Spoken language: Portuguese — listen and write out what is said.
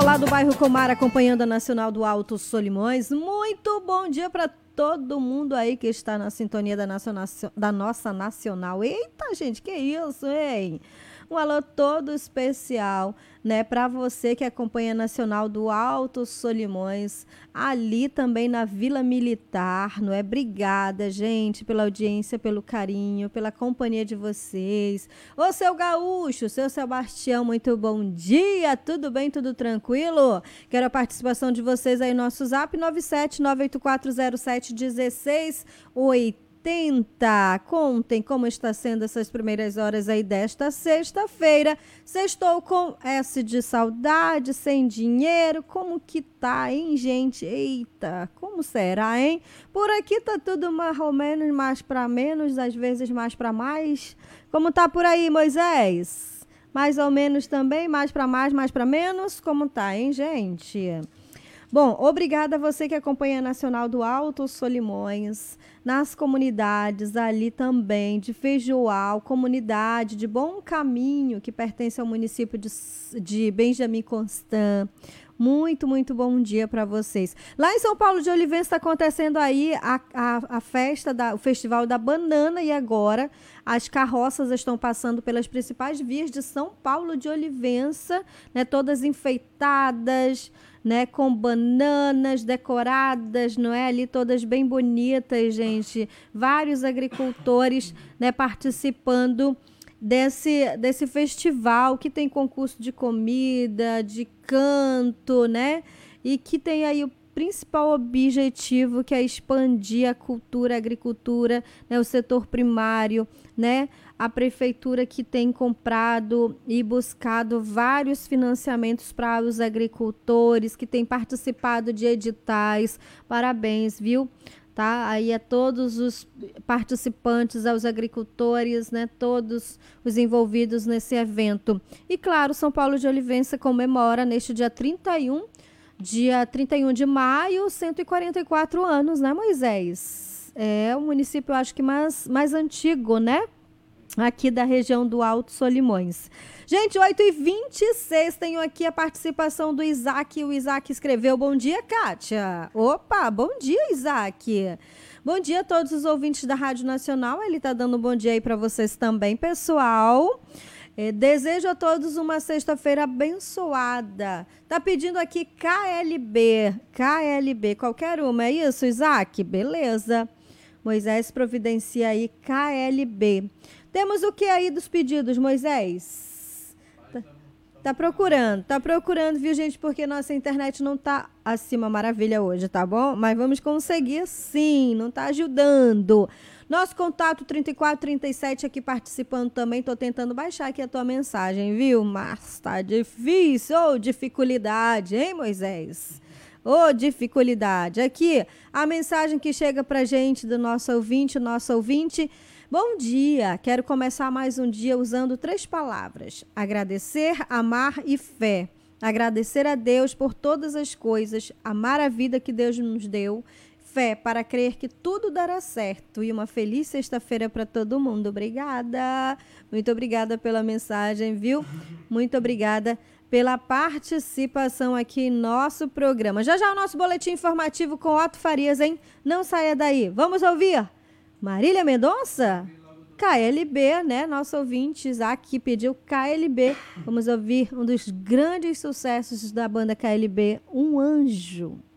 pessoal lá do bairro Comar acompanhando a Nacional do Alto Solimões. Muito bom dia para todo mundo aí que está na sintonia da nossa Nacional. Eita, gente, que isso, hein? Um alô todo especial, né, para você que acompanha a Nacional do Alto Solimões, ali também na Vila Militar, não é? Obrigada, gente, pela audiência, pelo carinho, pela companhia de vocês. Ô, seu Gaúcho, seu Sebastião, muito bom dia, tudo bem, tudo tranquilo? Quero a participação de vocês aí no nosso zap 97984071680. Contem como está sendo essas primeiras horas aí desta sexta-feira. Sextou com S de saudade, sem dinheiro. Como que tá, hein, gente? Eita, como será, hein? Por aqui tá tudo mais ou menos, mais para menos, às vezes mais para mais. Como tá por aí, Moisés? Mais ou menos também, mais para menos? Como tá, hein, gente? Bom, obrigada a você que acompanha a Nacional do Alto Solimões, nas comunidades ali também de Feijoal, comunidade de Bom Caminho, que pertence ao município de Benjamin Constant. Muito, muito bom dia para vocês. Lá em São Paulo de Olivença está acontecendo aí a festa, o Festival da Banana, e agora as carroças estão passando pelas principais vias de São Paulo de Olivença, né, todas enfeitadas, né, com bananas decoradas, não é? Ali todas bem bonitas, gente. Vários agricultores, né, participando desse festival que tem concurso de comida, de canto, né? E que tem aí o principal objetivo, que é expandir a cultura, a agricultura, né, o setor primário, né? A prefeitura que tem comprado e buscado vários financiamentos para os agricultores, que tem participado de editais. Parabéns, viu? Tá? Aí a todos os participantes, aos agricultores, né? Todos os envolvidos nesse evento. E claro, São Paulo de Olivença comemora neste dia 31 de maio, 144 anos, né, Moisés? É o município, eu acho que mais antigo, né? Aqui da região do Alto Solimões. Gente, 8h26, tenho aqui a participação do Isaac. O Isaac escreveu: bom dia, Kátia. Opa, bom dia, Isaac. Bom dia a todos os ouvintes da Rádio Nacional. Ele tá dando um bom dia aí para vocês também, pessoal. Desejo a todos uma sexta-feira abençoada. Tá pedindo aqui KLB, qualquer uma, é isso, Isaac? Beleza. Moisés providencia aí KLB. Temos o que aí dos pedidos, Moisés? Tá procurando, viu, gente? Porque nossa internet não tá assim uma maravilha hoje, tá bom? Mas vamos conseguir sim, não tá ajudando. Nosso contato 3437 aqui participando também. Tô tentando baixar aqui a tua mensagem, viu? Mas tá difícil. Ô, dificuldade, hein, Moisés? Ô, dificuldade. Aqui, a mensagem que chega pra gente do nosso ouvinte. Bom dia, quero começar mais um dia usando 3 palavras: agradecer, amar e fé. Agradecer a Deus por todas as coisas, amar a vida que Deus nos deu, fé para crer que tudo dará certo, e uma feliz sexta-feira para todo mundo. Obrigada, muito obrigada pela mensagem, viu? Muito obrigada pela participação aqui em nosso programa. Já o nosso boletim informativo com Otto Farias, hein? Não saia daí. Vamos ouvir Marília Mendonça? KLB, né? Nosso ouvinte Isaac que pediu KLB. Vamos ouvir um dos grandes sucessos da banda KLB, Um Anjo.